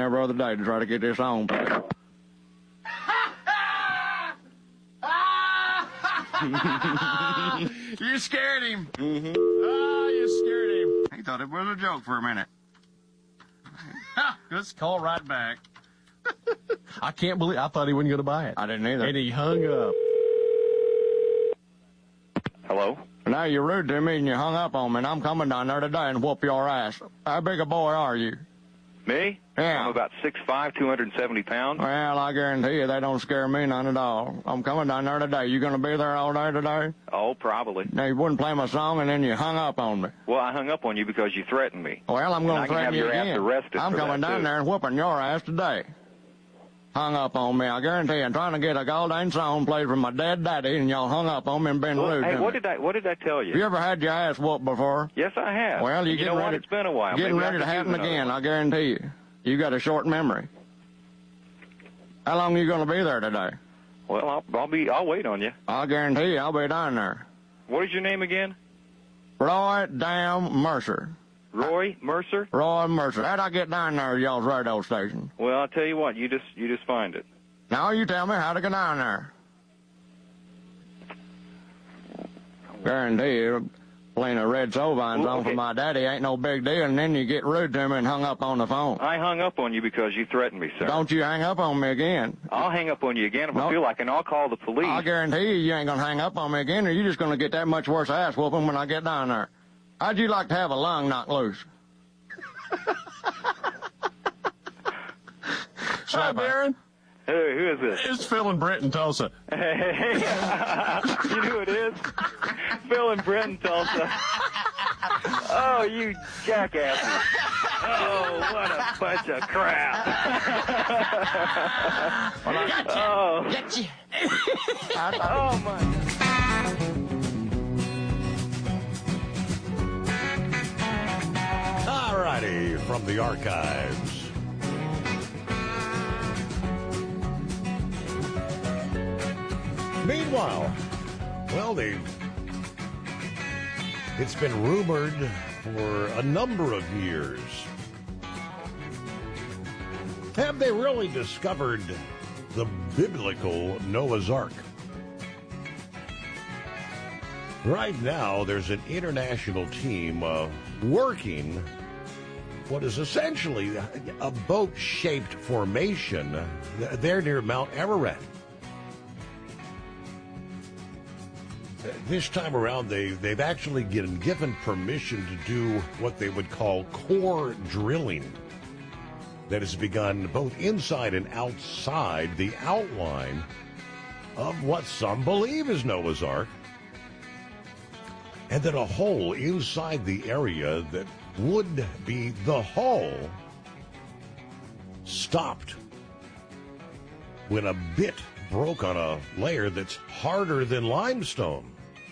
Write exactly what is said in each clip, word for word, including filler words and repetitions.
every other day to try to get this on. You scared him. Mm-hmm. Oh, you scared him. He thought it was a joke for a minute. Just call right back. I can't believe, I thought he wasn't going to buy it. I didn't either. And he hung up. Hello? Now you're rude to me and you hung up on me, and I'm coming down there today and whoop your ass. How big a boy are you? Me? Yeah. I'm about six five, two hundred seventy pounds. Well, I guarantee you they don't scare me none at all. I'm coming down there today. You going to be there all day today? Oh, probably. Now, you wouldn't play my song, and then you hung up on me. Well, I hung up on you because you threatened me. Well, I'm going And to I can threaten have you your ass again. arrested I'm for coming that, down too. there and whooping your ass today. Hung up on me, I guarantee you. I'm trying to get a goddamn song played from my dead daddy, and y'all hung up on me and been Well, rude hey, to what me. did I what did I tell you? Have you ever had your ass whooped before? Yes, I have. Well, you you getting know what? ready. It's been a while. Getting Maybe I ready to could use happen another again, one. I guarantee you. You got a short memory. How long are you going to be there today? Well, I'll, I'll be. I'll wait on you. I guarantee you I'll be down there. What is your name again? Roy Damn Mercer. Roy Mercer. Roy Mercer. How'd I get down there to y'all's radio station? Well, I'll tell you what. You just you just find it. Now you tell me how to get down there. Guarantee you, playing a Red Sovine Well, song okay. for my daddy ain't no big deal, and then you get rude to me and hung up on the phone. I hung up on you because you threatened me, sir. Don't you hang up on me again. I'll hang up on you again if No. I feel like, and I'll call the police. I guarantee you, you ain't gonna hang up on me again, or you're just gonna get that much worse ass whooping when I get down there. How'd you like to have a lung knocked loose? Hi, Darren. Hey, who is this? It's Phil and Brent in Tulsa. Hey, you know who it is? Phil and Brent in Tulsa. Oh, you jackasses. Oh, what a bunch of crap. Oh. Gotcha. Oh, my God. All righty, from the archives. Meanwhile, well, they've, it's been rumored for a number of years. Have they really discovered the biblical Noah's Ark? Right now, there's an international team uh, working what is essentially a boat-shaped formation there near Mount Ararat. This time around, they, they've actually given, given permission to do what they would call core drilling that has begun both inside and outside the outline of what some believe is Noah's Ark, and that a hole inside the area that would be the hull stopped when a bit broke on a layer that's harder than limestone.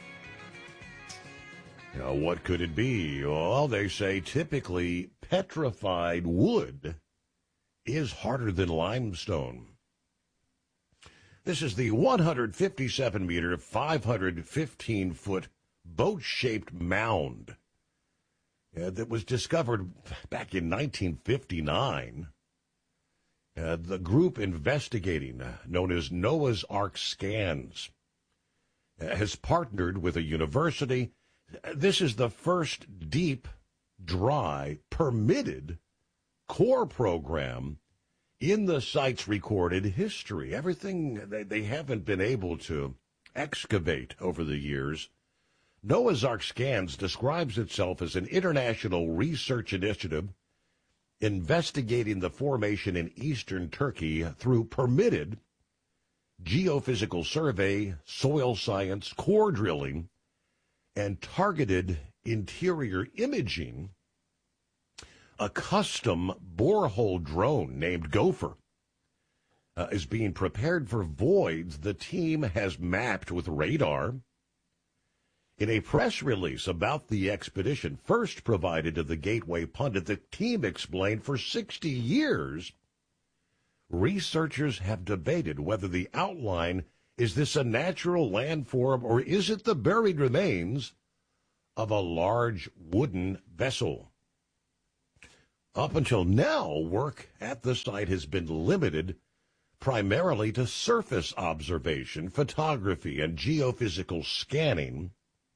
Now, what could it be? Well, they say typically petrified wood is harder than limestone. This is the one hundred fifty-seven meter, five hundred fifteen foot boat-shaped mound uh, that was discovered back in nineteen fifty-nine. Uh, the group investigating, uh, known as Noah's Ark Scans, uh, has partnered with a university. This is the first deep, dry, permitted core program in the site's recorded history. Everything they, they haven't been able to excavate over the years. Noah's Ark Scans describes itself as an international research initiative investigating the formation in eastern Turkey through permitted geophysical survey, soil science, core drilling, and targeted interior imaging. A custom borehole drone named Gopher uh, is being prepared for voids the team has mapped with radar. In a press release about the expedition first provided to the Gateway Pundit, the team explained for sixty years, researchers have debated whether the outline is this a natural landform or is it the buried remains of a large wooden vessel. Up until now, work at the site has been limited primarily to surface observation, photography, and geophysical scanning.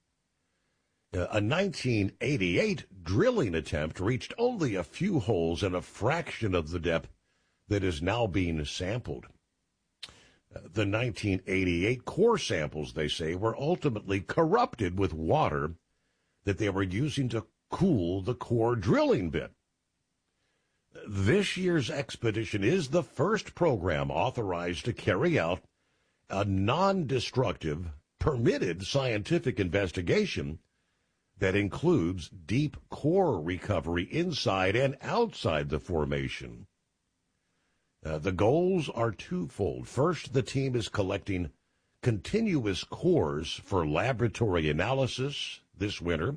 Uh, a nineteen eighty-eight drilling attempt reached only a few holes and a fraction of the depth that is now being sampled. Uh, the nineteen eighty-eight core samples, they say, were ultimately corrupted with water that they were using to cool the core drilling bit. This year's expedition is the first program authorized to carry out a non-destructive, permitted scientific investigation that includes deep core recovery inside and outside the formation. Uh, the goals are twofold. First, the team is collecting continuous cores for laboratory analysis this winter,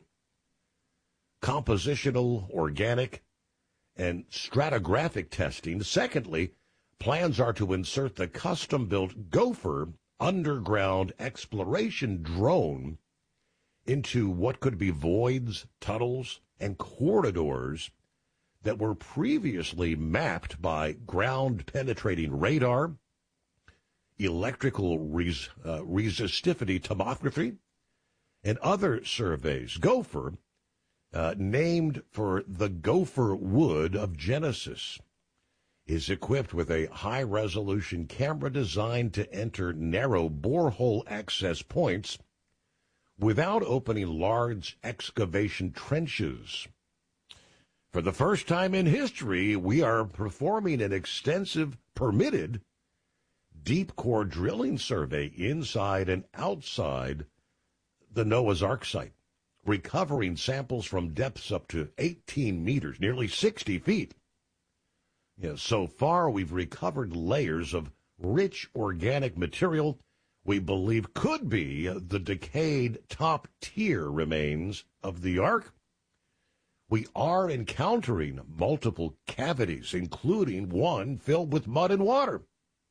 compositional, organic, and stratigraphic testing. Secondly, plans are to insert the custom-built Gopher underground exploration drone into what could be voids, tunnels, and corridors that were previously mapped by ground-penetrating radar, electrical res- uh, resistivity tomography, and other surveys. Gopher, uh, named for the Gopher Wood of Genesis, is equipped with a high-resolution camera designed to enter narrow borehole access points without opening large excavation trenches. For the first time in history, we are performing an extensive, permitted, deep core drilling survey inside and outside the Noah's Ark site, recovering samples from depths up to eighteen meters, nearly sixty feet. You know, so far, we've recovered layers of rich organic material we believe could be the decayed top-tier remains of the Ark. We are encountering multiple cavities, including one filled with mud and water.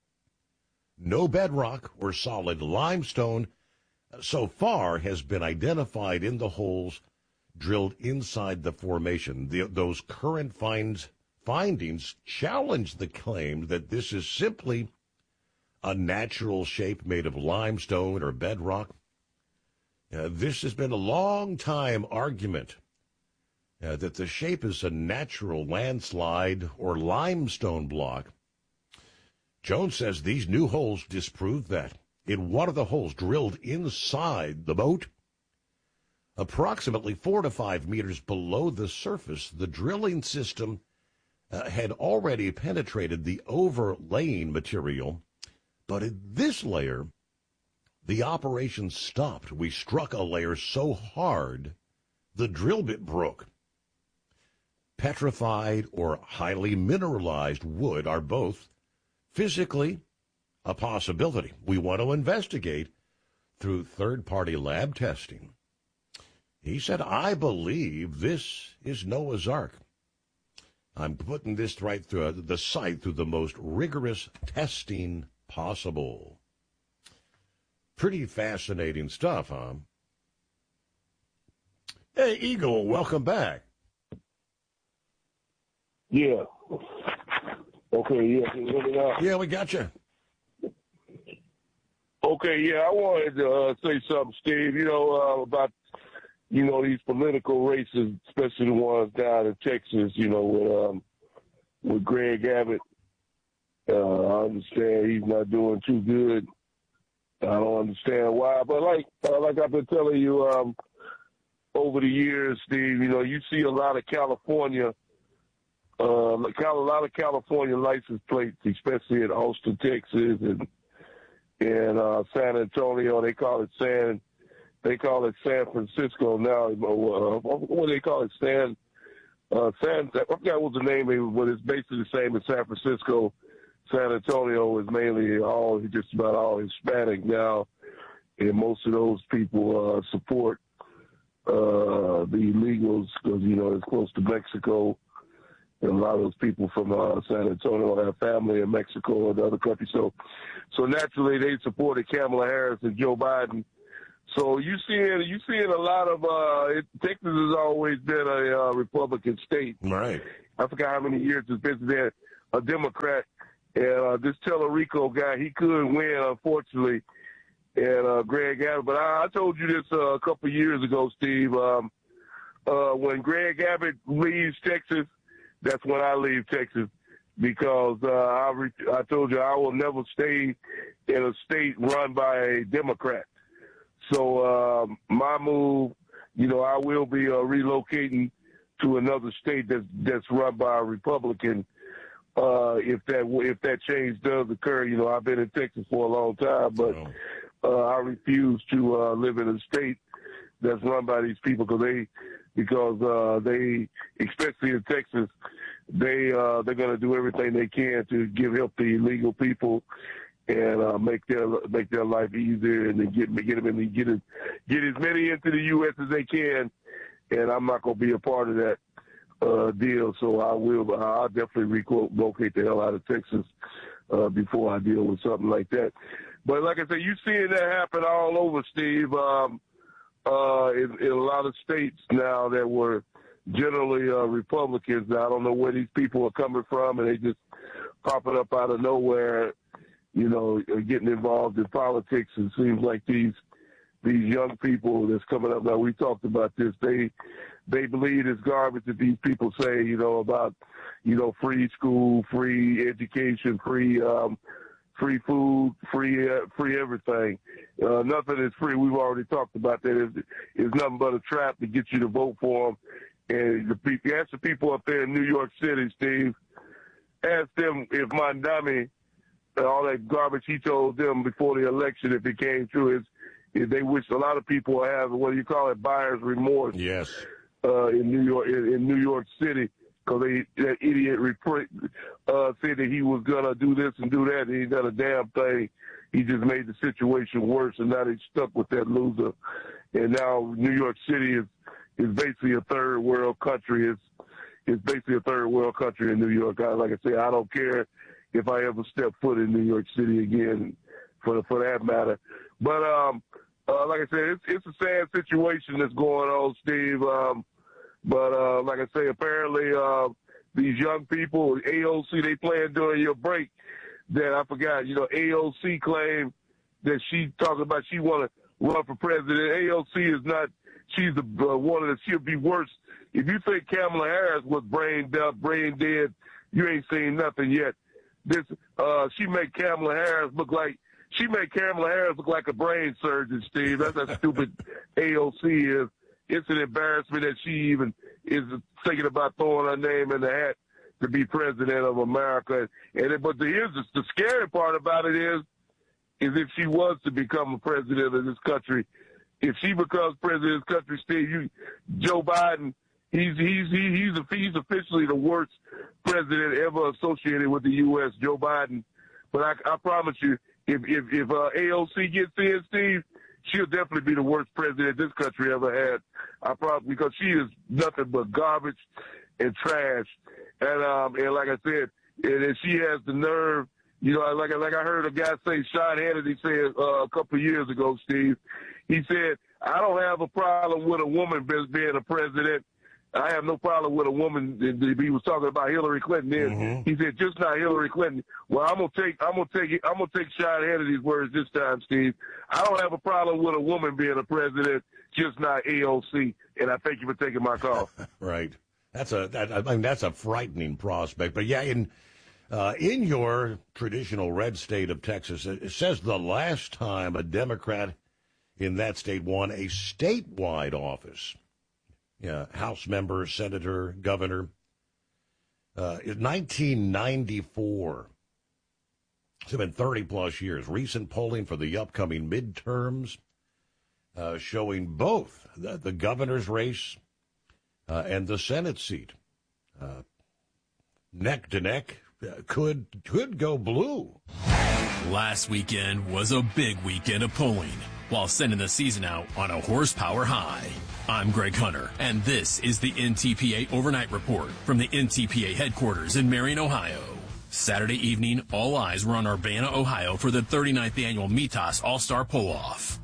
No bedrock or solid limestone so far has been identified in the holes drilled inside the formation. The, those current finds, findings challenge the claim that this is simply a natural shape made of limestone or bedrock. Uh, this has been a long-time argument uh, that the shape is a natural landslide or limestone block. Jones says these new holes disprove that. In one of the holes drilled inside the boat, approximately four to five meters below the surface, the drilling system uh, had already penetrated the overlaying material. But in this layer, the operation stopped. We struck a layer so hard, the drill bit broke. Petrified or highly mineralized wood are both physically a possibility. We want to investigate through third-party lab testing. He said, I believe this is Noah's Ark. I'm putting this right through the site through the most rigorous testing possible. Pretty fascinating stuff, huh? Hey, Eagle, welcome back. Yeah. Okay, yeah, can you hear me now? Yeah, we got you. Okay, yeah, I wanted to uh, say something, Steve, you know, uh, about, you know, these political races, especially the ones down in Texas, you know, with, um, with Greg Abbott. Uh, I understand he's not doing too good. I don't understand why. But like uh, like I've been telling you um, over the years, Steve, you know, you see a lot of California, uh, a lot of California license plates, especially in Austin, Texas, and in uh, San Antonio. They call it San, they call it San Francisco now. Uh, what do they call it? San, uh, San. I forgot what the name is, but it's basically the same as San Francisco. San Antonio is mainly all, just about all Hispanic now, and most of those people uh, support uh, the illegals because, you know, it's close to Mexico, and a lot of those people from uh, San Antonio have family in Mexico and other countries. So, so naturally, they supported Kamala Harris and Joe Biden. So you seeing you seeing a lot of uh, it, Texas has always been a uh, Republican state, Right? I forgot how many years it's been there, a Democrat. And uh, this Tellerico guy, he could win, unfortunately. And uh, Greg Abbott, but I, I told you this uh, a couple of years ago, Steve. Um, uh, when Greg Abbott leaves Texas, that's when I leave Texas, because uh, I, re- I told you I will never stay in a state run by a Democrat. So um, my move, you know, I will be uh, relocating to another state that's that's run by a Republican. Uh, if that if that change does occur, you know, I've been in Texas for a long time, but uh, I refuse to uh, live in a state that's run by these people because they because uh, they, especially in Texas, they uh, they're going to do everything they can to give help the illegal people and uh, make their make their life easier, and then get get them in, get it, get as many into the U S as they can. And I'm not going to be a part of that uh, deal, so I will. I'll definitely relocate the hell out of Texas uh, before I deal with something like that. But like I said, you're seeing that happen all over, Steve. Um, uh, in, in a lot of states now that were generally uh, Republicans. Now, I don't know where these people are coming from, and they just popping up out of nowhere. You know, getting involved in politics. It seems like these these young people that's coming up now. We talked about this. They they believe it's garbage that these people say. You know about you know free school, free education, free um, free food, free uh, free everything. Uh, nothing is free. We've already talked about that. It's, it's nothing but a trap to get you to vote for them. And the people, ask the people up there in New York City, Steve. Ask them if Mondami. All that garbage he told them before the election, if it came true, is, is they wish a lot of people have what do you call it, buyer's remorse. Yes. Uh, in New York, in, in New York City, because they that idiot report uh, said that he was gonna do this and do that, and he done a damn thing. He just made the situation worse, and now they stuck with that loser. And now New York City is is basically a third world country. It's it's basically a third world country in New York. I, like I say, I don't care if I ever step foot in New York City again, for for that matter. But um, uh, like I said, it's it's a sad situation that's going on, Steve. Um, but uh, like I say, apparently uh, these young people, A O C, they playing during your break. That I forgot, you know, A O C claimed that she talking about she want to run for president. A O C is not. She's the uh, one that she'll be worse. If you think Kamala Harris was brain dead, brain dead, you ain't seen nothing yet. This uh, she made Kamala Harris look like she made Kamala Harris look like a brain surgeon, Steve. That's how stupid A O C is. It's an embarrassment that she even is thinking about throwing her name in the hat to be president of America. And it, but the, here's the, the scary part about it is, is if she was to become a president of this country, if she becomes president of this country, Steve, you, Joe Biden. He's he's he, he's he's officially the worst president ever associated with the U S, Joe Biden. But I, I promise you, if if, if uh, A O C gets in, Steve, she'll definitely be the worst president this country ever had. I probably because she is nothing but garbage and trash. And um and like I said, and, and she has the nerve. You know, like like I heard a guy say, Sean Hannity said uh, a couple of years ago, Steve. He said, "I don't have a problem with a woman being a president. I have no problem with a woman." He was talking about Hillary Clinton. Then mm-hmm. He said, "Just not Hillary Clinton." Well, I'm gonna take, I'm gonna take, I'm gonna take Sean Hannity's words this time, Steve. I don't have a problem with a woman being a president, just not A O C. And I thank you for taking my call. Right. That's a, that, I mean, that's a frightening prospect. But yeah, in uh, in your traditional red state of Texas, it says the last time a Democrat in that state won a statewide office. Yeah, House member, senator, governor. Uh, in nineteen ninety-four, it's been thirty plus years. Recent polling for the upcoming midterms uh, showing both the, the governor's race uh, and the Senate seat uh, neck to neck uh, could could go blue. Last weekend was a big weekend of polling, while sending the season out on a horsepower high. I'm Greg Hunter, and this is the N T P A Overnight Report from the N T P A headquarters in Marion, Ohio. Saturday evening, all eyes were on Urbana, Ohio for the thirty-ninth annual Mitas All-Star Pull-Off.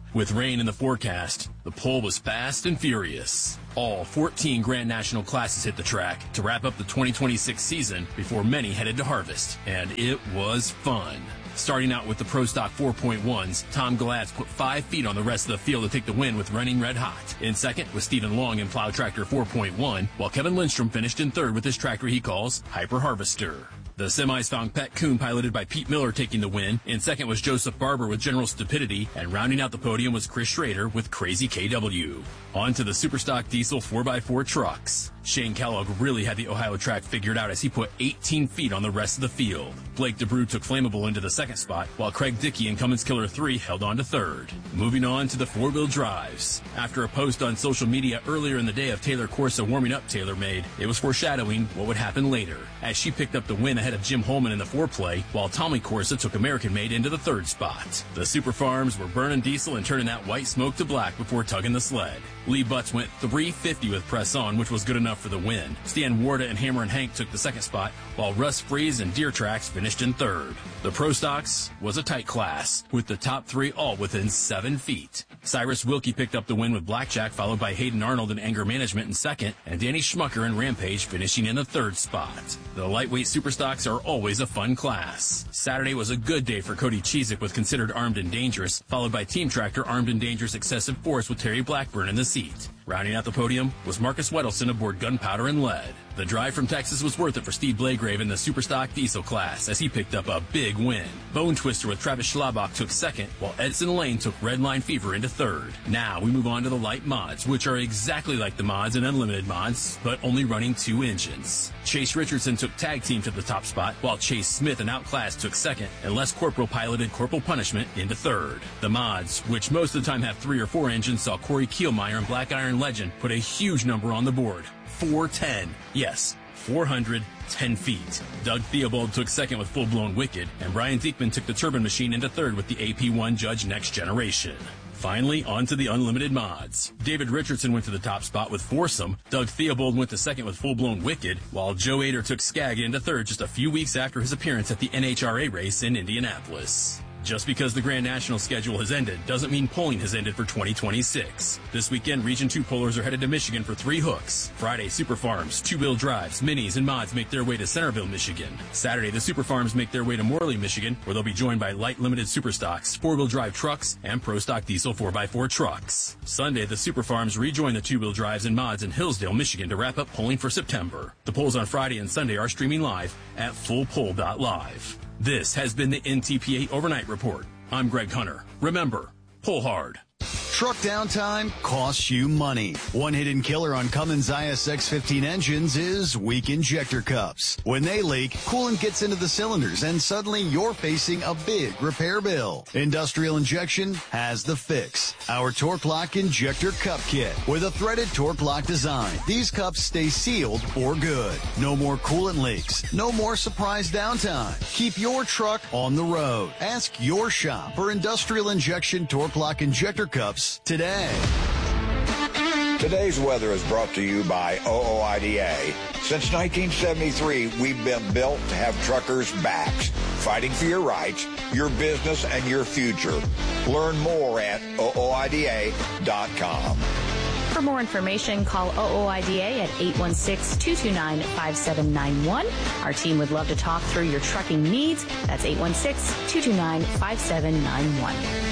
With rain in the forecast, the pull was fast and furious. All fourteen Grand National classes hit the track to wrap up the twenty twenty-six season before many headed to harvest, and it was fun. Starting out with the Pro Stock four point ones, Tom Galatz put five feet on the rest of the field to take the win with Running Red Hot. In second was Stephen Long in Plow Tractor four point one, while Kevin Lindstrom finished in third with his tractor he calls Hyper Harvester. The semis found Pat Kuhn piloted by Pete Miller taking the win. In second was Joseph Barber with General Stupidity, and rounding out the podium was Chris Schrader with Crazy K W. On to the Superstock Diesel four by four trucks. Shane Kellogg really had the Ohio track figured out as he put eighteen feet on the rest of the field. Blake DeBrew took Flammable into the second spot, while Craig Dickey and Cummins Killer three held on to third. Moving on to the four-wheel drives. After a post on social media earlier in the day of Taylor Corsa warming up TaylorMade, it was foreshadowing what would happen later, as she picked up the win ahead of Jim Holman in the foreplay, while Tommy Corsa took American Made into the third spot. The Super Farms were burning diesel and turning that white smoke to black before tugging the sled. Lee Butts went three fifty with Press On, which was good enough for the win. Stan Warda and Hammer and Hank took the second spot, while Russ Freeze and Deer Tracks finished in third. The Pro Stocks was a tight class, with the top three all within seven feet. Cyrus Wilkie picked up the win with Blackjack, followed by Hayden Arnold and Anger Management in second, and Danny Schmucker and Rampage finishing in the third spot. The lightweight Superstocks are always a fun class. Saturday was a good day for Cody Cheezick with Considered Armed and Dangerous, followed by Team Tractor Armed and Dangerous Excessive Force with Terry Blackburn in the seat. Rounding out the podium was Marcus Wedelson aboard Gunpowder and Lead. The drive from Texas was worth it for Steve Blagrave in the Superstock Diesel class as he picked up a big win. Bone Twister with Travis Schlabach took second, while Edson Lane took Redline Fever into third. Now we move on to the light mods, which are exactly like the mods and Unlimited mods, but only running two engines. Chase Richardson took Tag Team to the top spot, while Chase Smith and Outclass took second, and Les Corporal piloted Corporal Punishment into third. The mods, which most of the time have three or four engines, saw Corey Kielmeyer and Black Iron Legend put a huge number on the board. four ten. Yes, four hundred ten feet. Doug Theobald took second with Full Blown Wicked, and Brian Diekman took the Turbine Machine into third with the A P one Judge Next Generation. Finally, on to the Unlimited mods. David Richardson went to the top spot with Foursome. Doug Theobald went to second with Full Blown Wicked, while Joe Ader took Skag into third just a few weeks after his appearance at the N H R A race in Indianapolis. Just because the Grand National schedule has ended doesn't mean polling has ended for twenty twenty-six. This weekend, Region two pollers are headed to Michigan for three hooks. Friday, Super Farms, two-wheel drives, minis, and mods make their way to Centerville, Michigan. Saturday, the Super Farms make their way to Morley, Michigan, where they'll be joined by light limited super stocks, four-wheel drive trucks, and Pro Stock Diesel four by four trucks. Sunday, the Super Farms rejoin the two-wheel drives and mods in Hillsdale, Michigan to wrap up polling for September. The polls on Friday and Sunday are streaming live at full poll dot live. This has been the N T P A Overnight Report. I'm Greg Hunter. Remember, pull hard. Truck downtime costs you money. One hidden killer on Cummins I S X fifteen engines is weak injector cups. When they leak, coolant gets into the cylinders and suddenly you're facing a big repair bill. Industrial Injection has the fix. Our Torque Lock Injector Cup Kit with a threaded Torque Lock design. These cups stay sealed for good. No more coolant leaks. No more surprise downtime. Keep your truck on the road. Ask your shop for Industrial Injection Torque Lock Injector Cups today. Today's weather is brought to you by O O I D A. Since nineteen seventy-three, we've been built to have truckers' backs, fighting for your rights, your business, and your future. Learn more at O O I D A dot com. For more information, call O O I D A at eight one six, two two nine, five seven nine one. Our team would love to talk through your trucking needs. That's eight one six, two two nine, five seven nine one.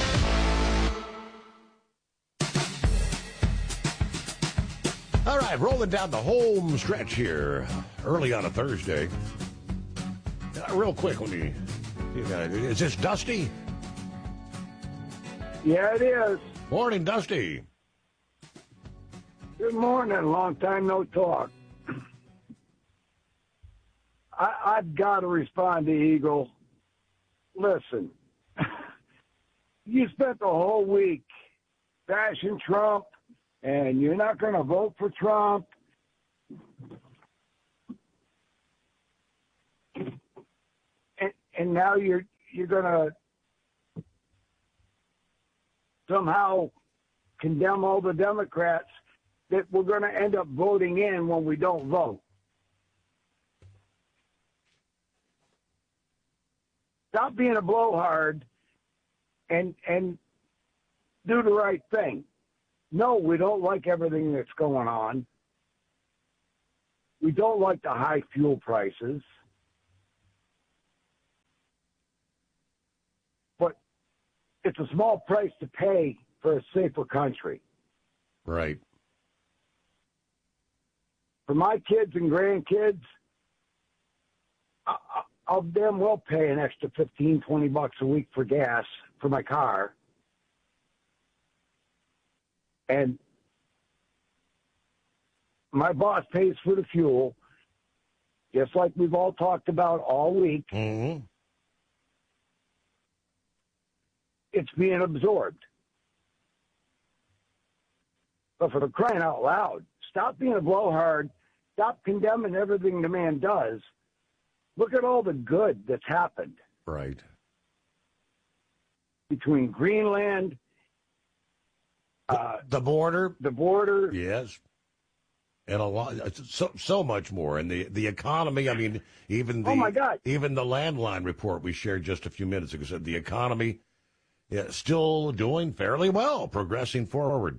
All right, rolling down the home stretch here, early on a Thursday. Uh, real quick, when you, you uh, is this Dusty? Yeah, it is. Morning, Dusty. Good morning. Long time no talk. I, I've got to respond to Eagle. Listen, you spent the whole week bashing Trump, and you're not going to vote for Trump. And, and now you're you're going to somehow condemn all the Democrats that we're going to end up voting in when we don't vote. Stop being a blowhard and and do the right thing. No, we don't like everything that's going on. We don't like the high fuel prices. But it's a small price to pay for a safer country. Right. For my kids and grandkids, I, I'll damn well pay an extra fifteen, twenty bucks a week for gas for my car. And my boss pays for the fuel, just like we've all talked about all week. Mm-hmm. It's being absorbed. But for the crying out loud, stop being a blowhard. Stop condemning everything the man does. Look at all the good that's happened. Right. Between Greenland, uh, the border, the border, yes, and a lot, so so much more, and the the economy. I mean, even the oh my God. even the landline report we shared just a few minutes ago said the economy is still doing fairly well, progressing forward.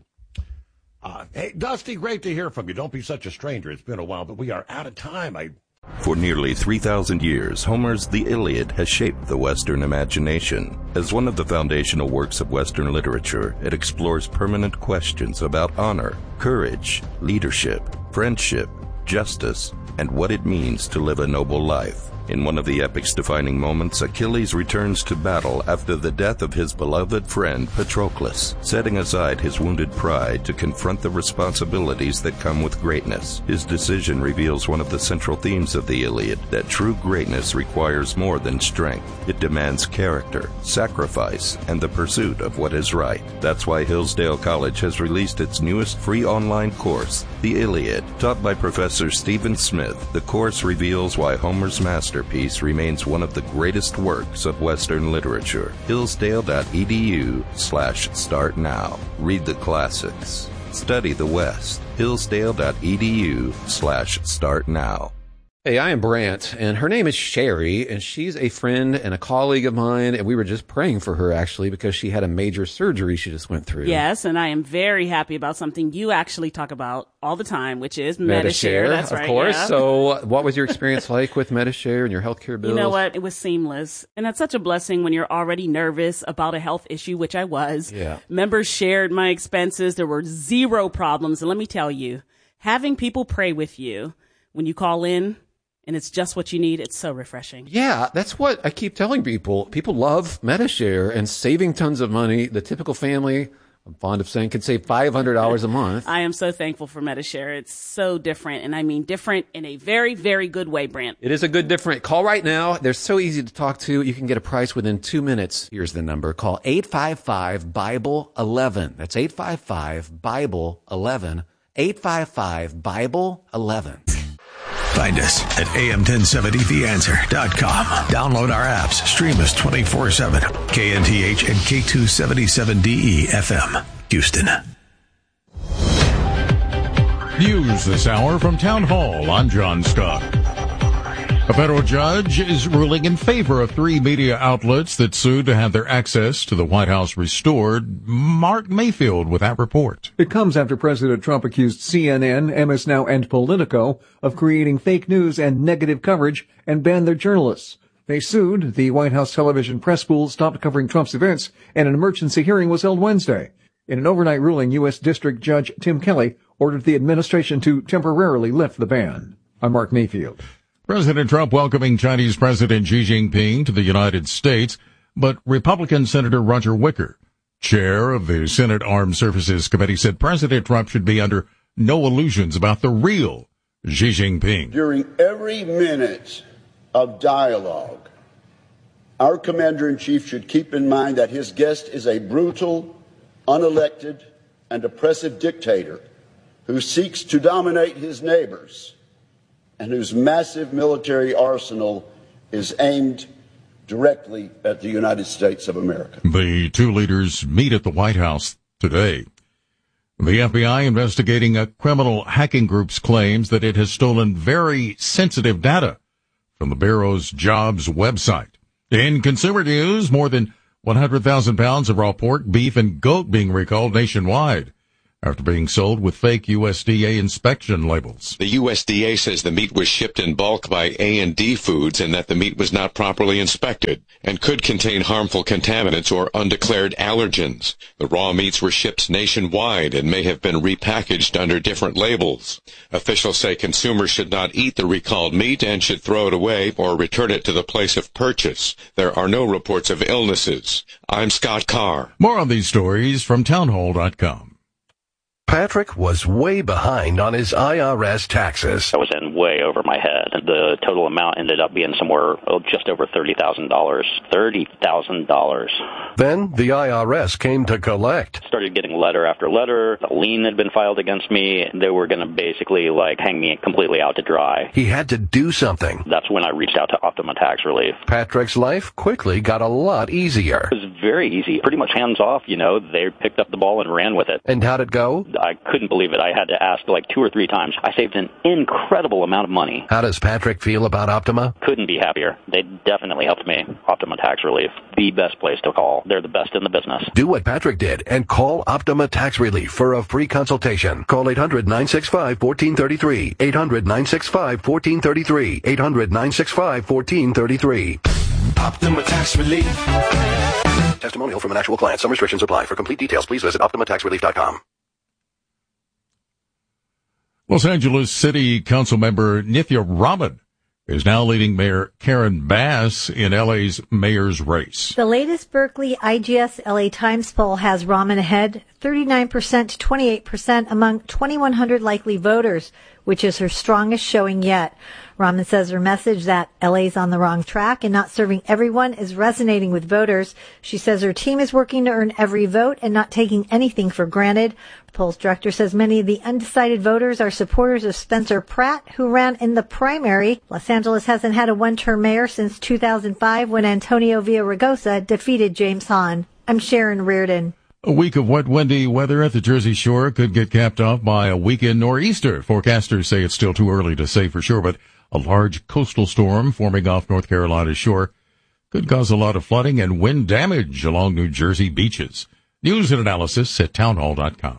Uh, hey, Dusty, great to hear from you. Don't be such a stranger. It's been a while, but we are out of time. I. For nearly three thousand years, Homer's The Iliad has shaped the Western imagination. As one of the foundational works of Western literature, it explores permanent questions about honor, courage, leadership, friendship, justice, and what it means to live a noble life. In one of the epic's defining moments, Achilles returns to battle after the death of his beloved friend Patroclus, setting aside his wounded pride to confront the responsibilities that come with greatness. His decision reveals one of the central themes of the Iliad, that true greatness requires more than strength. It demands character, sacrifice, and the pursuit of what is right. That's why Hillsdale College has released its newest free online course, The Iliad. Taught by Professor Stephen Smith, the course reveals why Homer's master Masterpiece remains one of the greatest works of Western literature. Hillsdale.edu slash start now. Read the classics. Study the West. Hillsdale.edu slash start now. Hey, I am Brant, and her name is Sherry, and she's a friend and a colleague of mine, and we were just praying for her, actually, because she had a major surgery she just went through. Yes, and I am very happy about something you actually talk about all the time, which is Medi-Share. That's of right, course. yeah. So what was your experience like with Medi-Share and your healthcare bills? You know what? It was seamless. And that's such a blessing when you're already nervous about a health issue, which I was. Yeah. Members shared my expenses. There were zero problems. And let me tell you, having people pray with you when you call in, and it's just what you need. It's so refreshing. Yeah, that's what I keep telling people. People love Medi-Share and saving tons of money. The typical family, I'm fond of saying, could save five hundred dollars a month. I am so thankful for Medi-Share. It's so different, and I mean different in a very, very good way, Brant. It is a good different. Call right now. They're so easy to talk to. You can get a price within two minutes. Here's the number. Call eight five five, Bible eleven. That's eight five five, Bible eleven. eight five five, Bible eleven. Find us at A M ten seventy the answer dot com. Download our apps. Stream us twenty-four seven. K N T H and K two seventy-seven D E F M. Houston. News this hour from Town Hall. I'm John Scott. A federal judge is ruling in favor of three media outlets that sued to have their access to the White House restored. Mark Mayfield with that report. It comes after President Trump accused C N N, M S Now, and Politico of creating fake news and negative coverage and banned their journalists. They sued. The White House television press pool stopped covering Trump's events, and an emergency hearing was held Wednesday. In an overnight ruling, U S. District Judge Tim Kelly ordered the administration to temporarily lift the ban. I'm Mark Mayfield. President Trump welcoming Chinese President Xi Jinping to the United States, but Republican Senator Roger Wicker, chair of the Senate Armed Services Committee, said President Trump should be under no illusions about the real Xi Jinping. During every minute of dialogue, our commander-in-chief should keep in mind that his guest is a brutal, unelected, and oppressive dictator who seeks to dominate his neighbors and whose massive military arsenal is aimed directly at the United States of America. The two leaders meet at the White House today. The F B I investigating a criminal hacking group's claims that it has stolen very sensitive data from the Bureau's jobs website. In consumer news, more than one hundred thousand pounds of raw pork, beef, and goat being recalled nationwide after being sold with fake U S D A inspection labels. The U S D A says the meat was shipped in bulk by A and D Foods and that the meat was not properly inspected and could contain harmful contaminants or undeclared allergens. The raw meats were shipped nationwide and may have been repackaged under different labels. Officials say consumers should not eat the recalled meat and should throw it away or return it to the place of purchase. There are no reports of illnesses. I'm Scott Carr. More on these stories from townhall dot com. Patrick was way behind on his I R S taxes. I was in way over my head. The total amount ended up being somewhere oh, just over thirty thousand dollars. thirty thousand dollars. Then the I R S came to collect. Started getting letter after letter. A lien had been filed against me. They were going to basically like hang me completely out to dry. He had to do something. That's when I reached out to Optima Tax Relief. Patrick's life quickly got a lot easier. It was very easy. Pretty much hands off, you know. They picked up the ball and ran with it. And how'd it go? I couldn't believe it. I had to ask like two or three times. I saved an incredible amount of money. How does Patrick feel about Optima? Couldn't be happier. They definitely helped me. Optima Tax Relief, the best place to call. They're the best in the business. Do what Patrick did and call Optima Tax Relief for a free consultation. Call eight hundred, nine six five, one four three three. eight hundred, nine six five, one four three three. eight hundred, nine six five, one four three three. Optima Tax Relief. Testimonial from an actual client. Some restrictions apply. For complete details, please visit optima tax relief dot com. Los Angeles City Council member Nithya Raman is now leading Mayor Karen Bass in L A's mayor's race. The latest Berkeley I G S L A Times poll has Raman ahead, thirty-nine percent to twenty-eight percent among twenty-one hundred likely voters, which is her strongest showing yet. Raman says her message that L A's on the wrong track and not serving everyone is resonating with voters. She says her team is working to earn every vote and not taking anything for granted. The poll's director says many of the undecided voters are supporters of Spencer Pratt, who ran in the primary. Los Angeles hasn't had a one-term mayor since two thousand five when Antonio Villaraigosa defeated James Hahn. I'm Sharon Reardon. A week of wet, windy weather at the Jersey Shore could get capped off by a weekend nor'easter. Forecasters say it's still too early to say for sure, but a large coastal storm forming off North Carolina's shore could cause a lot of flooding and wind damage along New Jersey beaches. News and analysis at townhall dot com.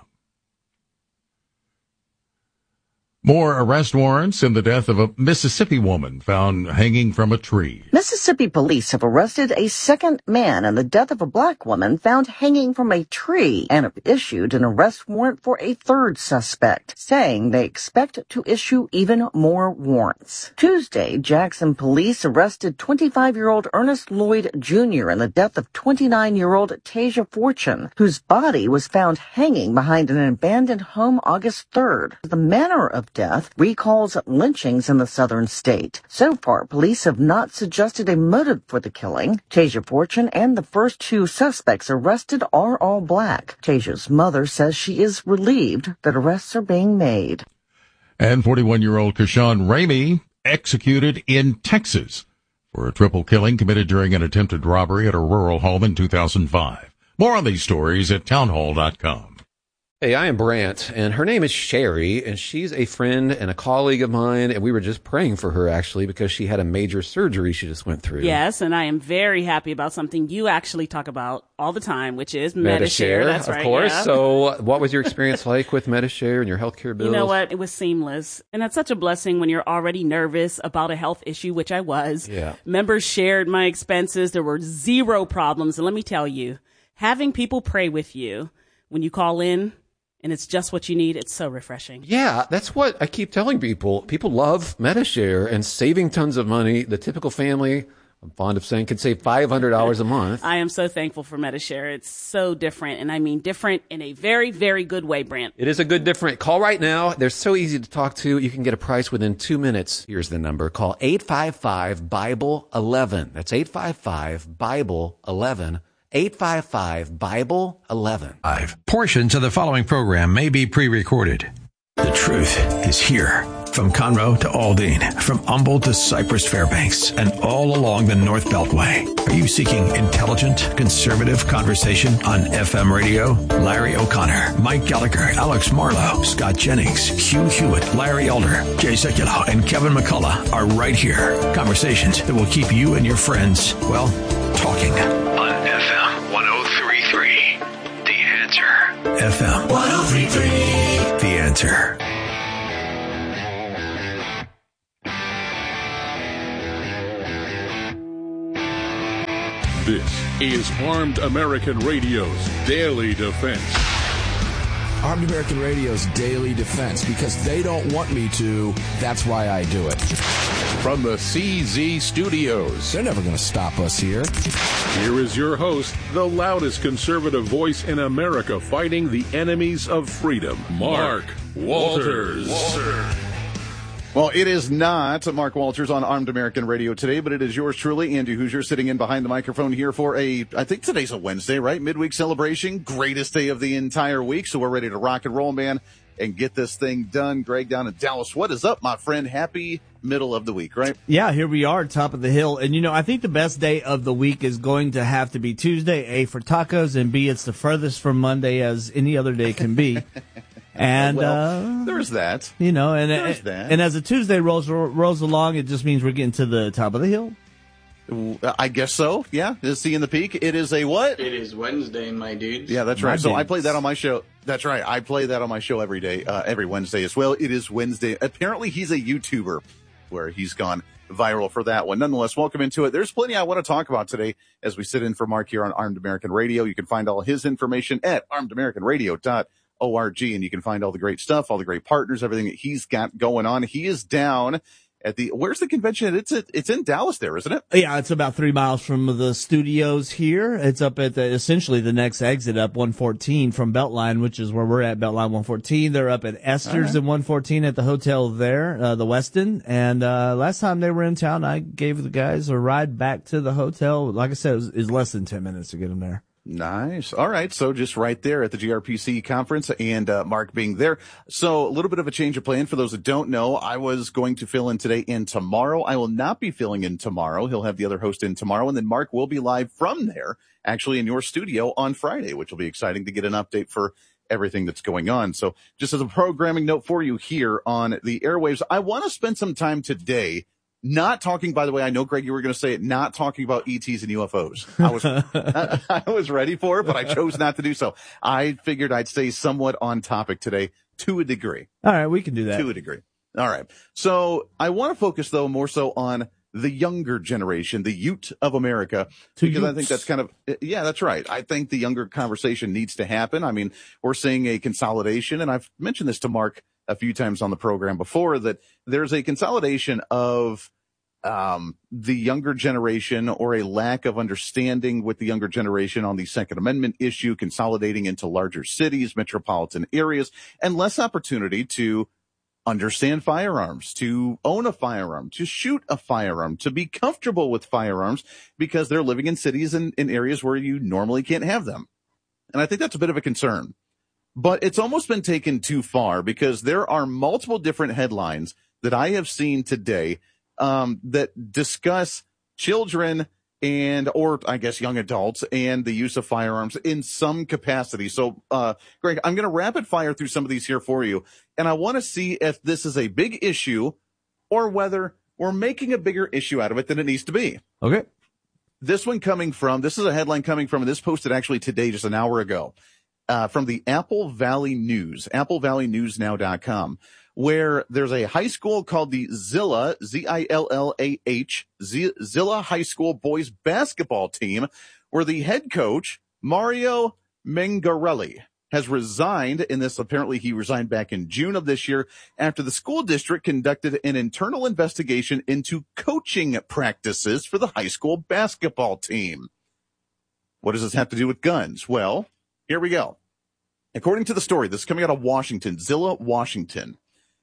More arrest warrants in the death of a Mississippi woman found hanging from a tree. Mississippi police have arrested a second man in the death of a black woman found hanging from a tree and have issued an arrest warrant for a third suspect, saying they expect to issue even more warrants. Tuesday, Jackson police arrested twenty-five-year-old Ernest Lloyd Junior in the death of twenty-nine-year-old Tasia Fortune, whose body was found hanging behind an abandoned home August third. The manner of death recalls lynchings in the southern state. So far, police have not suggested a motive for the killing. Tasia Fortune and the first two suspects arrested are all black. Tasia's mother says she is relieved that arrests are being made. And forty-one-year-old Kashawn Ramey executed in Texas for a triple killing committed during an attempted robbery at a rural home in two thousand five. More on these stories at townhall dot com. Hey, I am Brant, and her name is Sherry, and she's a friend and a colleague of mine, and we were just praying for her, actually, because she had a major surgery she just went through. Yes, and I am very happy about something you actually talk about all the time, which is Medi-Share. That's of right, course. yeah. So what was your experience like with Medi-Share and your healthcare bills? You know what? It was seamless. And that's such a blessing when you're already nervous about a health issue, which I was. Yeah. Members shared my expenses. There were zero problems. And let me tell you, having people pray with you when you call in, and it's just what you need, it's so refreshing. Yeah, that's what I keep telling people. People love Medi-Share and saving tons of money. The typical family, I'm fond of saying, could save five hundred dollars a month. I am so thankful for Medi-Share. It's so different, and I mean different in a very, very good way, Brant. It is a good different. Call right now. They're so easy to talk to. You can get a price within two minutes. Here's the number. Call eight five five, Bible eleven. That's eight five five, Bible eleven. eight five five, Bible eleven. Five. Portions of the following program may be pre-recorded. The truth is here. From Conroe to Aldine, from Humboldt to Cypress Fairbanks, and all along the North Beltway. Are you seeking intelligent, conservative conversation on F M radio? Larry O'Connor, Mike Gallagher, Alex Marlowe, Scott Jennings, Hugh Hewitt, Larry Elder, Jay Sekulow, and Kevin McCullough are right here. Conversations that will keep you and your friends, well, talking on F M F M. one oh three point three. The Answer. This is Armed American Radio's Daily Defense. Armed American Radio's Daily Defense. Because they don't want me to, that's why I do it. From the C Z Studios. They're never going to stop us here. Here is your host, the loudest conservative voice in America fighting the enemies of freedom, Mark Walters. Walter. Well, it is not Mark Walters on Armed American Radio today, but it is yours truly, Andy Hoosier, sitting in behind the microphone here for a, I think today's a Wednesday, right? Midweek celebration, greatest day of the entire week. So we're ready to rock and roll, man, and get this thing done. Greg down in Dallas, what is up, my friend? Happy middle of the week, right? Yeah, here we are, top of the hill. And, you know, I think the best day of the week is going to have to be Tuesday, A, for tacos, and B, it's the furthest from Monday as any other day can be. And well, uh, there's that. You know, and there's that. and as a Tuesday rolls rolls along, it just means we're getting to the top of the hill. I guess so. Yeah, is seeing the peak. It is a what? It is Wednesday, my dudes. Yeah, that's right. My so dudes. I play that on my show. That's right. I play that on my show every day, uh, every Wednesday as well. It is Wednesday. Apparently, he's a YouTuber where he's gone viral for that one. Nonetheless, welcome into it. There's plenty I want to talk about today as we sit in for Mark here on Armed American Radio. You can find all his information at armed american radio dot org, and you can find all the great stuff, all the great partners, everything that he's got going on. He is down at the, where's the convention? It's a, it's in Dallas there, isn't it? Yeah, it's about three miles from the studios here. It's up at the, essentially the next exit up one fourteen from Beltline, which is where we're at, Beltline one fourteen. They're up at Esther's right. in one fourteen at the hotel there, uh, the Westin. And, uh, last time they were in town, I gave the guys a ride back to the hotel. Like I said, it was, it was less than ten minutes to get them there. Nice. All right. So just right there at the G R P C conference and uh, Mark being there. So a little bit of a change of plan for those that don't know. I was going to fill in today and tomorrow. I will not be filling in tomorrow. He'll have the other host in tomorrow. And then Mark will be live from there, actually in your studio on Friday, which will be exciting to get an update for everything that's going on. So just as a programming note for you here on the airwaves, I want to spend some time today not talking, by the way, I know, Greg, you were going to say it, not talking about E Ts and U F Os. I was, I, I was ready for it, but I chose not to do so. I figured I'd stay somewhat on topic today to a degree. All right, we can do that. To a degree. All right. So I want to focus, though, more so on the younger generation, the Ute of America, to because Utes. I think that's kind of, yeah, that's right. I think the younger conversation needs to happen. I mean, we're seeing a consolidation, and I've mentioned this to Mark a few times on the program before, that there's a consolidation of um the younger generation, or a lack of understanding with the younger generation on the Second Amendment issue, consolidating into larger cities, metropolitan areas, and less opportunity to understand firearms, to own a firearm, to shoot a firearm, to be comfortable with firearms, because they're living in cities and in areas where you normally can't have them. And I think that's a bit of a concern. But it's almost been taken too far, because there are multiple different headlines that I have seen today um, that discuss children and, or I guess young adults, and the use of firearms in some capacity. So, uh, Greg, I'm going to rapid fire through some of these here for you. And I want to see if this is a big issue or whether we're making a bigger issue out of it than it needs to be. Okay. This one coming from, this is a headline coming from, and this posted actually today, just an hour ago. Uh, from the Apple Valley News, apple valley news now dot com, where there's a high school called the Zillah, Z I L L A H, Z- Zillah High School boys basketball team, where the head coach, Mario Mengarelli, has resigned in this. Apparently he resigned back in June of this year after the school district conducted an internal investigation into coaching practices for the high school basketball team. What does this have to do with guns? Well, here we go. According to the story, this is coming out of Washington, Zillah, Washington.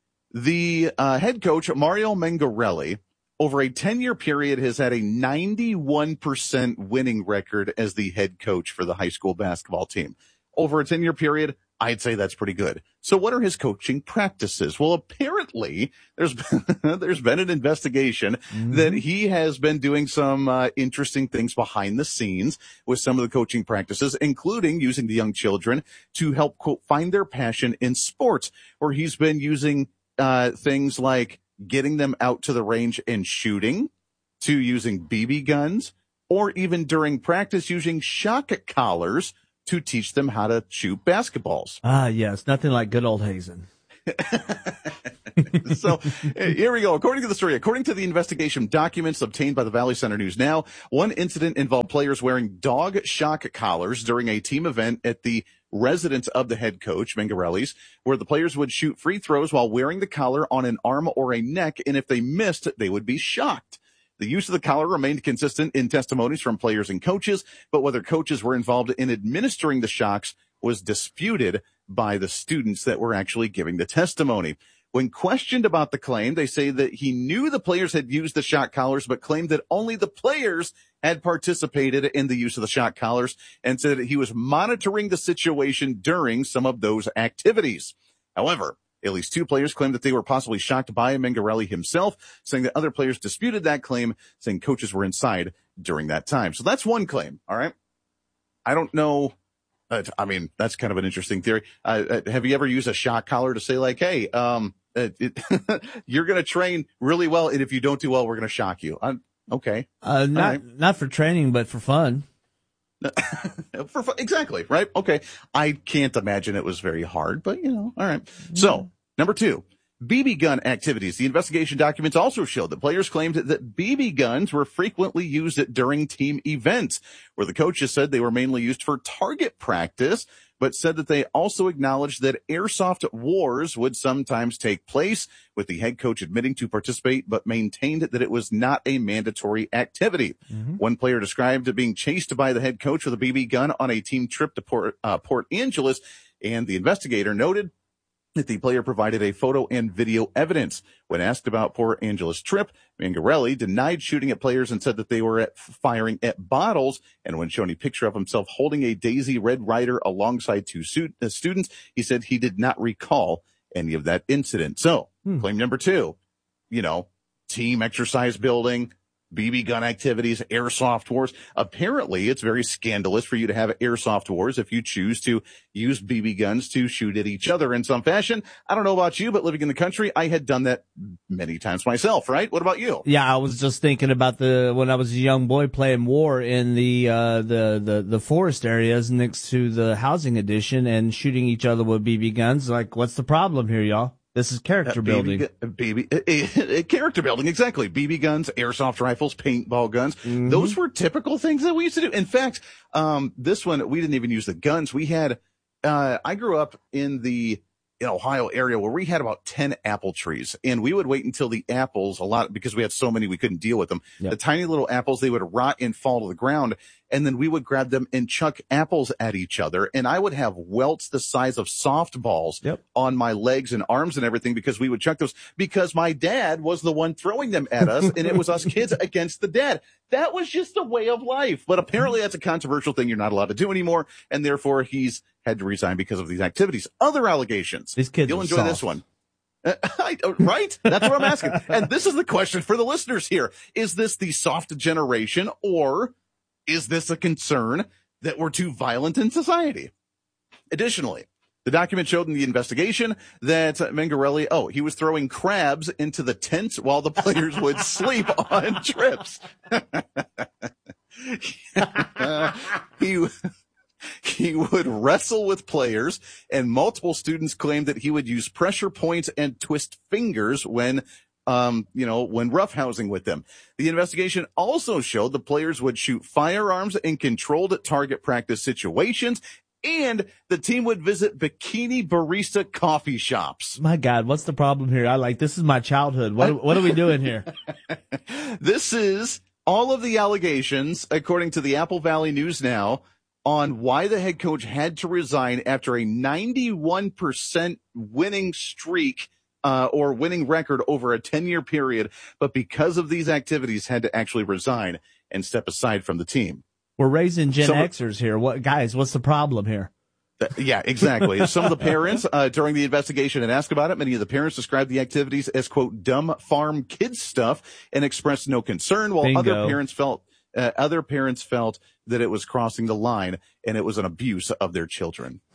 The uh, head coach, Mario Mengarelli, over a ten-year period has had a ninety-one percent winning record as the head coach for the high school basketball team. Over a ten-year period, I'd say that's pretty good. So what are his coaching practices? Well, apparently there's been, there's been an investigation mm-hmm. that he has been doing some uh, interesting things behind the scenes with some of the coaching practices, including using the young children to help, quote, find their passion in sports, where he's been using uh things like getting them out to the range and shooting, to using B B guns, or even during practice using shock collars to teach them how to shoot basketballs. Ah, yes. Nothing like good old Hazen. So here we go. According to the story, according to the investigation documents obtained by the Valley Center News Now, one incident involved players wearing dog shock collars during a team event at the residence of the head coach, Mangarelli's, where the players would shoot free throws while wearing the collar on an arm or a neck, and if they missed, they would be shocked. The use of the collar remained consistent in testimonies from players and coaches, but whether coaches were involved in administering the shocks was disputed by the students that were actually giving the testimony. When questioned about the claim, they say that he knew the players had used the shock collars, but claimed that only the players had participated in the use of the shock collars, and said that he was monitoring the situation during some of those activities. However, at least two players claimed that they were possibly shocked by Mangarelli himself, saying that other players disputed that claim, saying coaches were inside during that time. So that's one claim, all right? I don't know. Uh, I mean, that's kind of an interesting theory. Uh, uh, have you ever used a shock collar to say, like, hey, um, uh, it, you're going to train really well, and if you don't do well, we're going to shock you? I'm, okay. Uh, not right. not for training, but for fun. for fun. Exactly, right? Okay. I can't imagine it was very hard, but, you know, all right. So, number two. B B gun activities. The investigation documents also showed that players claimed that B B guns were frequently used during team events, where the coaches said they were mainly used for target practice, but said that they also acknowledged that airsoft wars would sometimes take place, with the head coach admitting to participate, but maintained that it was not a mandatory activity. Mm-hmm. One player described being chased by the head coach with a B B gun on a team trip to Port, uh, Port Angeles, and the investigator noted that the player provided a photo and video evidence. When asked about Port Angeles trip, Mangarelli denied shooting at players and said that they were at firing at bottles. And when shown a picture of himself holding a Daisy Red Ryder alongside two stu- uh, students, he said he did not recall any of that incident. So, hmm. claim number two, you know, team exercise building, B B gun activities, airsoft wars. Apparently, it's very scandalous for you to have airsoft wars if you choose to use B B guns to shoot at each other in some fashion. I don't know about you, but living in the country, I had done that many times myself, right? What about you? Yeah, I was just thinking about the when I was a young boy playing war in the uh the the the forest areas next to the housing addition and shooting each other with B B guns. Like, what's the problem here, y'all? This is character uh, building. B B, uh, uh, character building, exactly. B B guns, airsoft rifles, paintball guns. Mm-hmm. Those were typical things that we used to do. In fact, um, this one, we didn't even use the guns. We had, uh, I grew up in the in Ohio area where we had about ten apple trees, and we would wait until the apples, a lot, because we had so many, we couldn't deal with them. Yep. The tiny little apples, they would rot and fall to the ground. And then we would grab them and chuck apples at each other. And I would have welts the size of softballs yep. on my legs and arms and everything because we would chuck those because my dad was the one throwing them at us. And it was us kids against the dad. That was just a way of life. But apparently that's a controversial thing you're not allowed to do anymore. And therefore he's had to resign because of these activities. Other allegations. These kids You'll enjoy soft. this one. Uh, I, right? That's what I'm asking. And this is the question for the listeners here. Is this the soft generation, or is this a concern that we're too violent in society? Additionally, the document showed in the investigation that Mangarelli, oh, he was throwing crabs into the tents while the players would sleep on trips. he He would wrestle with players, and multiple students claimed that he would use pressure points and twist fingers when, um, you know, when roughhousing with them. The investigation also showed the players would shoot firearms in controlled target practice situations, and the team would visit bikini barista coffee shops. My God, what's the problem here? I like, this is my childhood. What, what are we doing here? This is all of the allegations, according to the Apple Valley News Now, on why the head coach had to resign after a ninety-one percent winning streak, uh, or winning record over a ten-year period, but because of these activities had to actually resign and step aside from the team. We're raising Gen so, Xers here. What, guys, what's the problem here? Uh, yeah, exactly. Some of the parents, uh, during the investigation and asked about it, many of the parents described the activities as, quote, dumb farm kids stuff and expressed no concern, while Bingo. other parents felt Uh, other parents felt that it was crossing the line and it was an abuse of their children.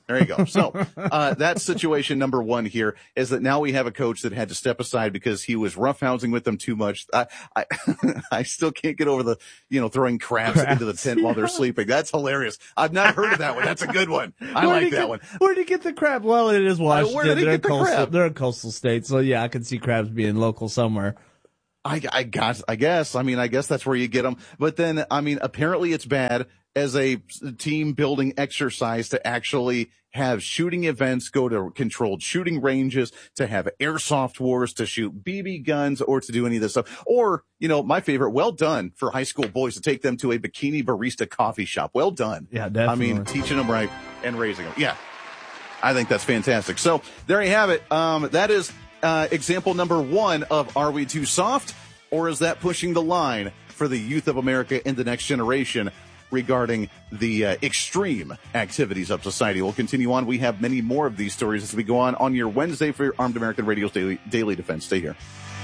There you go. So, uh, that's situation number one here is that now we have a coach that had to step aside because he was roughhousing with them too much. I, I, I still can't get over the, you know, throwing crabs, crabs. into the tent while they're sleeping. That's hilarious. I've not heard of that one. That's a good one. I where like that get, one. Where did you get the crab? Well, it is Washington. Where did he they're, get the coastal, crab? they're a coastal state. So yeah, I can see crabs being local somewhere. I, I got, I guess. I mean, I guess that's where you get them. But then, I mean, apparently it's bad as a team building exercise to actually have shooting events, go to controlled shooting ranges, to have airsoft wars, to shoot B B guns, or to do any of this stuff. Or, you know, my favorite, well done for high school boys to take them to a bikini barista coffee shop. Well done. Yeah, definitely. I mean, teaching them right and raising them. Yeah. I think that's fantastic. So there you have it. Um, that is uh, example number one of Are We Too Soft? Or is that pushing the line for the youth of America in the next generation regarding the uh, extreme activities of society? We'll continue on. We have many more of these stories as we go on on your Wednesday for your Armed American Radio's Daily, Daily Defense. Stay here.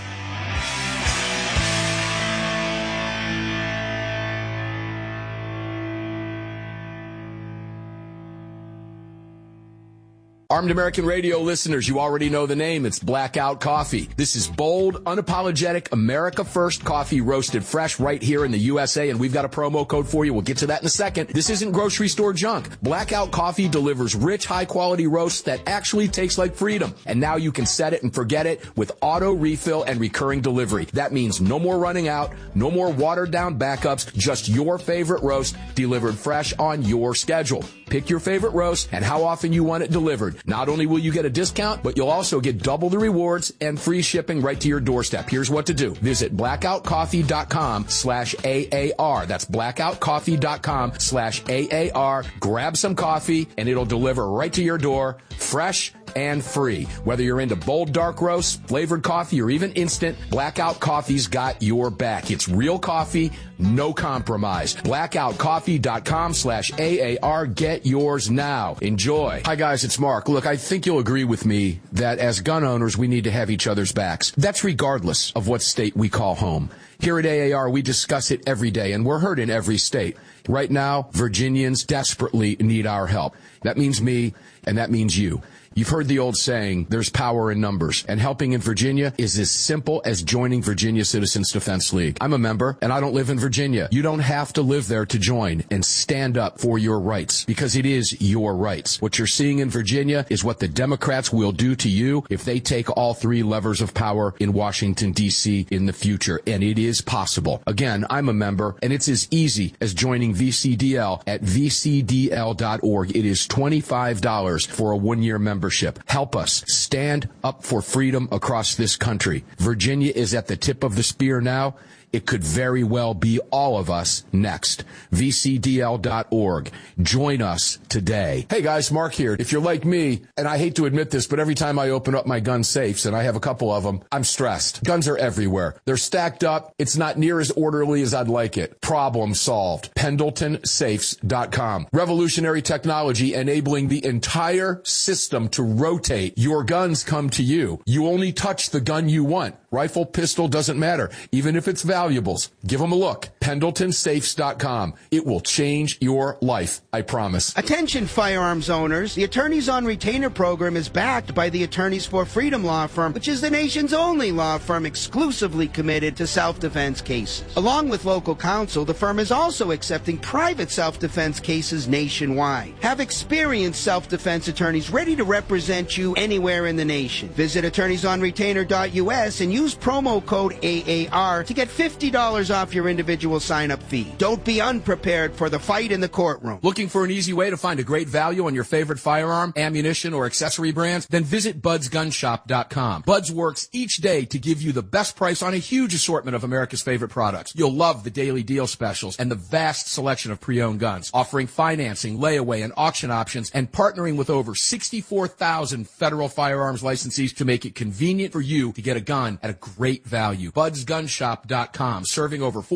Armed American Radio listeners, you already know the name. It's Blackout Coffee. This is bold, unapologetic, America First coffee roasted fresh right here in the U S A, and we've got a promo code for you. We'll get to that in a second. This isn't grocery store junk. Blackout Coffee delivers rich, high-quality roasts that actually taste like freedom. And now you can set it and forget it with auto refill and recurring delivery. That means no more running out, no more watered-down backups, just your favorite roast delivered fresh on your schedule. Pick your favorite roast and how often you want it delivered. Not only will you get a discount, but you'll also get double the rewards and free shipping right to your doorstep. Here's what to do. Visit blackoutcoffee.com slash AAR. That's blackoutcoffee.com slash AAR. Grab some coffee and it'll deliver right to your door, fresh and free. Whether you're into bold dark roasts, flavored coffee, or even instant, Blackout Coffee's got your back. It's real coffee, no compromise. blackoutcoffee.com slash AAR. Get yours now. Enjoy. Hi guys, it's Mark. Look, I think you'll agree with me that as gun owners, we need to have each other's backs. That's regardless of what state we call home. Here at A A R, we discuss it every day, and we're heard in every state. Right now, Virginians desperately need our help. That means me, and that means you. You've heard the old saying, there's power in numbers, and helping in Virginia is as simple as joining Virginia Citizens Defense League. I'm a member, and I don't live in Virginia. You don't have to live there to join and stand up for your rights, because it is your rights. What you're seeing in Virginia is what the Democrats will do to you if they take all three levers of power in Washington, D C in the future, and it is possible. Again, I'm a member, and it's as easy as joining V C D L at v c d l dot org. It is twenty-five dollars for a one-year membership. Help us stand up for freedom across this country. Virginia is at the tip of the spear now. It could very well be all of us next. v c d l dot org. Join us today. Hey guys, Mark here. If you're like me, and I hate to admit this, but every time I open up my gun safes, and I have a couple of them, I'm stressed. Guns are everywhere. They're stacked up. It's not near as orderly as I'd like it. Problem solved. Pendleton Safes dot com. Revolutionary technology enabling the entire system to rotate. Your guns come to you. You only touch the gun you want. Rifle, pistol, doesn't matter. Even if it's valuables, give them a look. Pendleton Safes dot com. It will change your life, I promise. Attention firearms owners. The Attorneys on Retainer program is backed by the Attorneys for Freedom law firm, which is the nation's only law firm exclusively committed to self-defense cases. Along with local counsel, the firm is also accepting private self-defense cases nationwide. Have experienced self-defense attorneys ready to represent you anywhere in the nation. Visit attorneys on retainer dot u s and use promo code A A R to get fifty dollars off your individual sign-up fee. Don't be unprepared for the fight in the courtroom. Looking for an easy way to find a great value on your favorite firearm, ammunition, or accessory brands? Then visit buds gun shop dot com. Buds works each day to give you the best price on a huge assortment of America's favorite products. You'll love the daily deal specials and the vast selection of pre-owned guns, offering financing, layaway, and auction options, and partnering with over sixty-four thousand federal firearms licensees to make it convenient for you to get a gun at a great value. buds gun shop dot com, serving over four point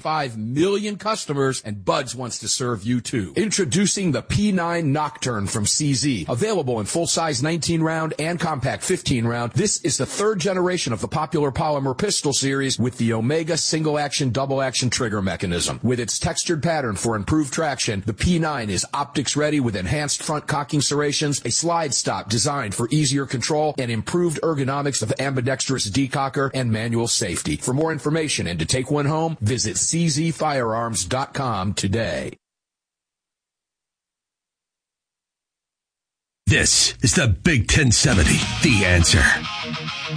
five million customers, and Buds wants to serve you too. Introducing the P nine Nocturne from C Z. Available in full-size nineteen round and compact fifteen round, this is the third generation of the popular polymer pistol series with the Omega single-action, double-action trigger mechanism. With its textured pattern for improved traction, the P nine is optics-ready with enhanced front cocking serrations, a slide stop designed for easier control, and improved ergonomics of ambidextrous decocker and manual safety. For more information and to take one home, visit c z firearms dot com today. This is the Big ten seventy, The Answer.